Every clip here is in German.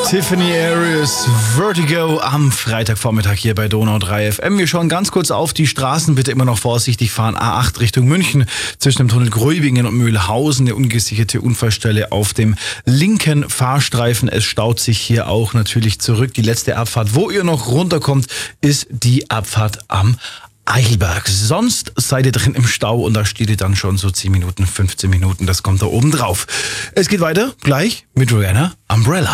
Tiffany Arias, Vertigo am Freitagvormittag hier bei Donau 3 FM. Wir schauen ganz kurz auf die Straßen. Bitte immer noch vorsichtig fahren. A8 Richtung München zwischen dem Tunnel Gröbingen und Mühlhausen. Eine ungesicherte Unfallstelle auf dem linken Fahrstreifen. Es staut sich hier auch natürlich zurück. Die letzte Abfahrt, wo ihr noch runterkommt, ist die Abfahrt am Eichelberg. Sonst seid ihr drin im Stau und da steht ihr dann schon so 10 Minuten, 15 Minuten. Das kommt da oben drauf. Es geht weiter gleich mit Rihanna Umbrella.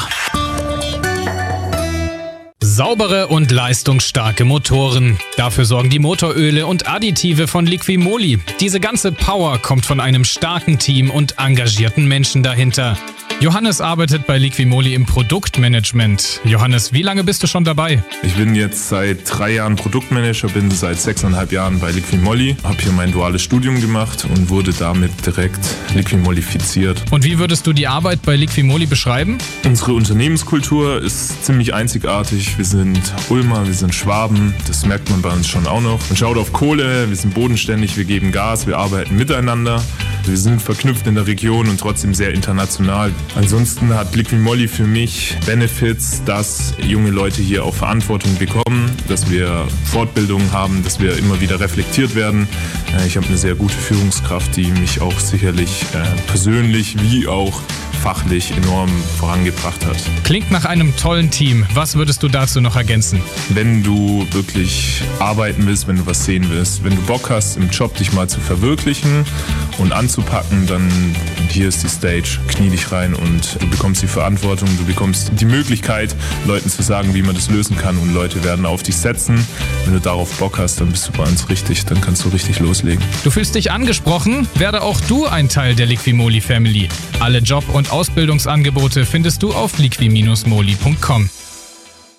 Saubere und leistungsstarke Motoren. Dafür sorgen die Motoröle und Additive von Liquimoli. Diese ganze Power kommt von einem starken Team und engagierten Menschen dahinter. Johannes arbeitet bei Liquimoli im Produktmanagement. Johannes, wie lange bist du schon dabei? Ich bin jetzt seit 3 Jahren Produktmanager, bin seit 6,5 Jahren bei Liquimoli, habe hier mein duales Studium gemacht und wurde damit direkt Liquimolifiziert. Und wie würdest du die Arbeit bei Liquimoli beschreiben? Unsere Unternehmenskultur ist ziemlich einzigartig. Wir sind Ulmer, wir sind Schwaben, das merkt man bei uns schon auch noch. Man schaut auf Kohle, wir sind bodenständig, wir geben Gas, wir arbeiten miteinander. Wir sind verknüpft in der Region und trotzdem sehr international. Ansonsten hat Liquimoli für mich Benefits, dass junge Leute hier auch Verantwortung bekommen, dass wir Fortbildungen haben, dass wir immer wieder reflektiert werden. Ich habe eine sehr gute Führungskraft, die mich auch sicherlich persönlich wie auch fachlich enorm vorangebracht hat. Klingt nach einem tollen Team. Was würdest du dazu noch ergänzen? Wenn du wirklich arbeiten willst, wenn du was sehen willst, wenn du Bock hast, im Job dich mal zu verwirklichen und anzupacken, dann hier ist die Stage. Knie dich rein und du bekommst die Verantwortung, du bekommst die Möglichkeit, Leuten zu sagen, wie man das lösen kann und Leute werden auf dich setzen. Wenn du darauf Bock hast, dann bist du bei uns richtig, dann kannst du richtig loslegen. Du fühlst dich angesprochen? Werde auch du ein Teil der Liquimoli Family. Alle Job- und Ausbildungsangebote findest du auf liqui-moli.com.